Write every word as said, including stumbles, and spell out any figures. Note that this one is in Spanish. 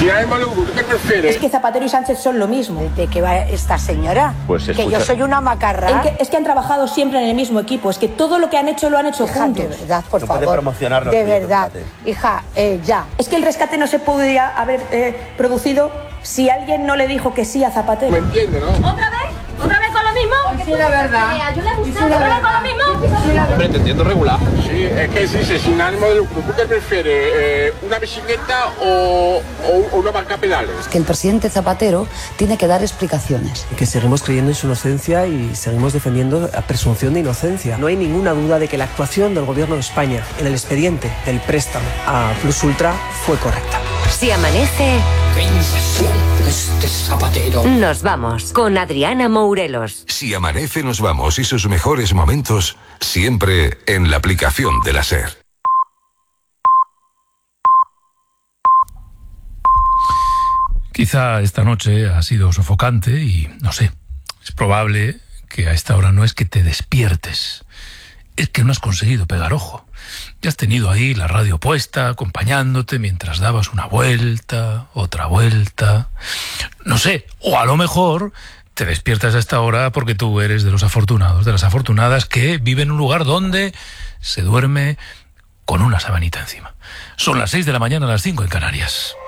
Si ánimo de lucro, ¿qué prefieres? Es que Zapatero y Sánchez son lo mismo. ¿De qué va esta señora? Pues que escucha. yo soy una macarra. Es que, es que han trabajado siempre en el mismo equipo. Es que todo lo que han hecho lo han hecho Hija, juntos. de verdad, por No favor. puede promocionar los de proyectos, verdad. fíjate. Hija, eh, ya. Es que el rescate no se podría haber eh, producido si alguien no le dijo que sí a Zapatero. ¿Me entiendes, no? ¿Otra vez? ¿Otra vez con lo mismo? Sí, la verdad. ¿Yo le gusta otra vez con lo mismo? Hombre, te entiendo regular. Sí, es que se dice sin ánimo de lucro. ¿Tú qué prefieres? Eh, ¿Una bicicleta o, o, o una marca pedales? Que el presidente Zapatero tiene que dar explicaciones. Que seguimos creyendo en su inocencia y seguimos defendiendo la presunción de inocencia. No hay ninguna duda de que la actuación del Gobierno de España en el expediente del préstamo a Plus Ultra fue correcta. Si amanece, Este Zapatero. nos vamos con Adriana Mourelos. Si amanece nos vamos y sus mejores momentos siempre en la aplicación de la SER. Quizá esta noche ha sido sofocante y, no sé, es probable que a esta hora no es que te despiertes, es que no has conseguido pegar ojo. Ya has tenido ahí la radio puesta, acompañándote mientras dabas una vuelta, otra vuelta, no sé, o a lo mejor te despiertas a esta hora porque tú eres de los afortunados, de las afortunadas que viven en un lugar donde se duerme con una sabanita encima. Son las seis de la mañana, las cinco en Canarias.